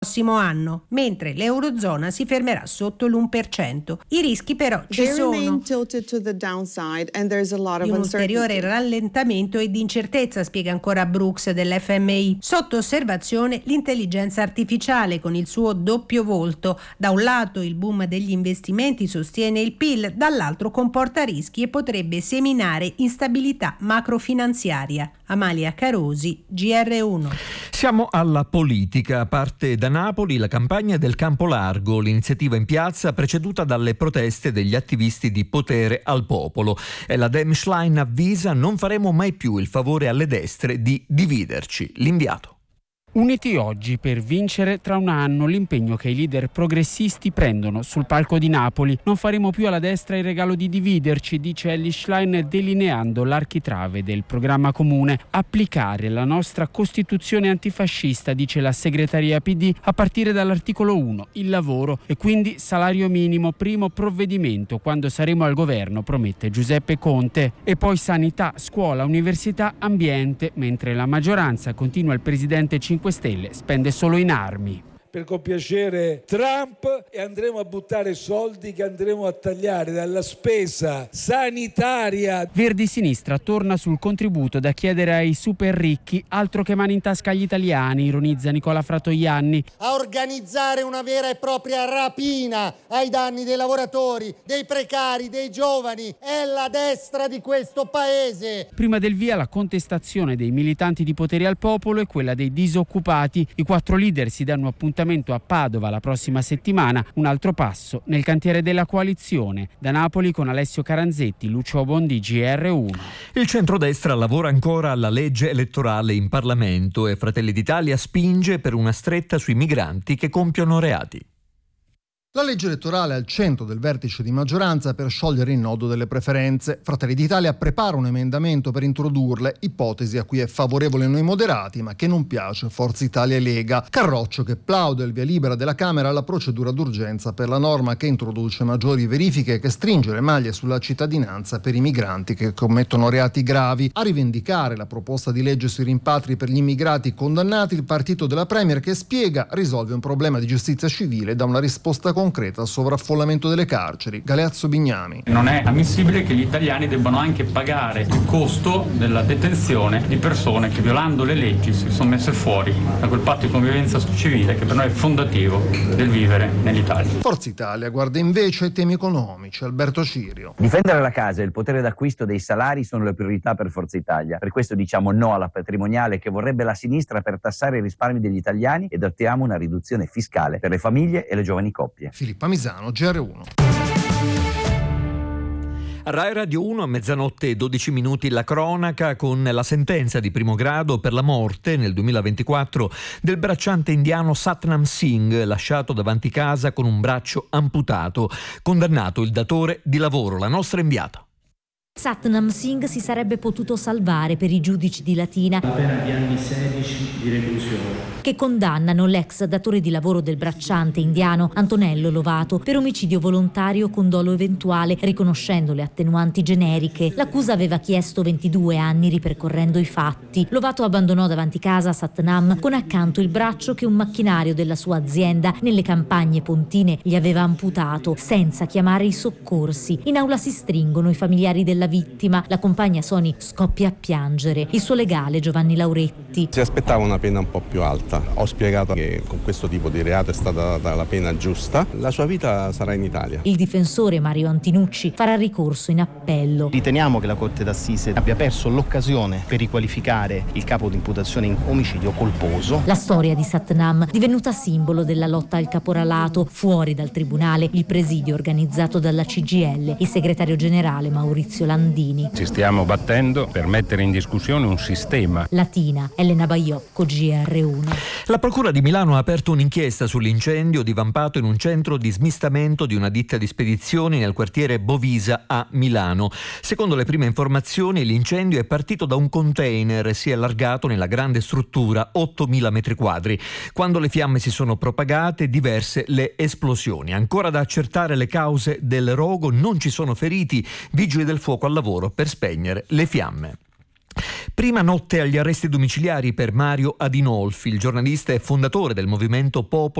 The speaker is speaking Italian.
prossimo anno, mentre l'Eurozona si fermerà sotto l'1%. I rischi però ci sono di un ulteriore rallentamento e di incertezza, spiega ancora Brooks dell'FMI. Sotto osservazione l'intelligenza artificiale con il suo doppio volto. Da un lato il boom degli investimenti sostiene il PIL, dall'altro comporta rischi e potrebbe seminare instabilità macrofinanziaria. Amalia Carosi, GR1. Siamo alla politica. Parte da Napoli la campagna del Campo Largo, l'iniziativa in piazza preceduta dalle proteste degli attivisti di Potere al Popolo. E la Dem Schlein avvisa: non faremo mai più il favore alle destre di dividerci. L'inviato. Uniti oggi per vincere tra un anno, l'impegno che i leader progressisti prendono sul palco di Napoli. Non faremo più alla destra il regalo di dividerci, dice Elly Schlein delineando l'architrave del programma comune. Applicare la nostra Costituzione antifascista, dice la segreteria PD, a partire dall'articolo 1, il lavoro e quindi salario minimo, primo provvedimento quando saremo al governo, promette Giuseppe Conte. E poi sanità, scuola, università, ambiente, mentre la maggioranza, continua il presidente 5 Stelle, spende solo in armi. Per compiacere Trump, e andremo a buttare soldi che andremo a tagliare dalla spesa sanitaria. Verdi Sinistra torna sul contributo da chiedere ai super ricchi, altro che mani in tasca agli italiani, ironizza Nicola Fratoianni. A organizzare una vera e propria rapina ai danni dei lavoratori, dei precari, dei giovani. È la destra di questo paese. Prima del via la contestazione dei militanti di Potere al Popolo e quella dei disoccupati. I 4 leader si danno appuntamento a Padova la prossima settimana, un altro passo nel cantiere della coalizione. Da Napoli con Alessio Caranzetti, Lucio Bondi, GR1. Il centrodestra lavora ancora alla legge elettorale in Parlamento e Fratelli d'Italia spinge per una stretta sui migranti che compiono reati. La legge elettorale è al centro del vertice di maggioranza per sciogliere il nodo delle preferenze. Fratelli d'Italia prepara un emendamento per introdurle, ipotesi a cui è favorevole Noi Moderati, ma che non piace Forza Italia e Lega. Carroccio che plaude il via libera della Camera alla procedura d'urgenza per la norma che introduce maggiori verifiche e che stringe le maglie sulla cittadinanza per i migranti che commettono reati gravi. A rivendicare la proposta di legge sui rimpatri per gli immigrati condannati, il partito della Premier che spiega risolve un problema di giustizia civile da una risposta concreta al sovraffollamento delle carceri. Galeazzo Bignami. Non è ammissibile che gli italiani debbano anche pagare il costo della detenzione di persone che, violando le leggi, si sono messe fuori da quel patto di convivenza civile che per noi è fondativo del vivere nell'Italia. Forza Italia guarda invece ai temi economici. Alberto Cirio. Difendere la casa e il potere d'acquisto dei salari sono le priorità per Forza Italia. Per questo diciamo no alla patrimoniale che vorrebbe la sinistra per tassare i risparmi degli italiani ed ottiamo una riduzione fiscale per le famiglie e le giovani coppie. Filippa Misano, GR1. Rai Radio 1 a mezzanotte e 12 minuti la cronaca con la sentenza di primo grado per la morte nel 2024 del bracciante indiano Satnam Singh, lasciato davanti casa con un braccio amputato. Condannato il datore di lavoro, la nostra inviata. Satnam Singh si sarebbe potuto salvare per i giudici di Latina, la pena di anni 16 di reclusione, che condannano l'ex datore di lavoro del bracciante indiano Antonello Lovato per omicidio volontario con dolo eventuale, riconoscendo le attenuanti generiche. L'accusa aveva chiesto 22 anni ripercorrendo i fatti. Lovato abbandonò davanti casa Satnam con accanto il braccio che un macchinario della sua azienda nelle campagne pontine gli aveva amputato senza chiamare i soccorsi. In aula si stringono i familiari della vittima, la compagna Soni scoppia a piangere, il suo legale Giovanni Lauretti. Si aspettava una pena un po' più alta, ho spiegato che con questo tipo di reato è stata data la pena giusta, la sua vita sarà in Italia. Il difensore Mario Antinucci farà ricorso in appello. Riteniamo che la Corte d'Assise abbia perso l'occasione per riqualificare il capo di imputazione in omicidio colposo. La storia di Satnam, divenuta simbolo della lotta al caporalato, fuori dal tribunale il presidio organizzato dalla CGIL, il segretario generale Maurizio Landini. Ci stiamo battendo per mettere in discussione un sistema. Latina, Elena Baiocco, GR1. La Procura di Milano ha aperto un'inchiesta sull'incendio divampato in un centro di smistamento di una ditta di spedizioni nel quartiere Bovisa a Milano. Secondo le prime informazioni, l'incendio è partito da un container e si è allargato nella grande struttura, 8.000 metri quadri. Quando le fiamme si sono propagate, diverse le esplosioni. Ancora da accertare le cause del rogo, non ci sono feriti, vigili del fuoco al lavoro per spegnere le fiamme. Prima notte agli arresti domiciliari per Mario Adinolfi, il giornalista e fondatore del movimento Popolo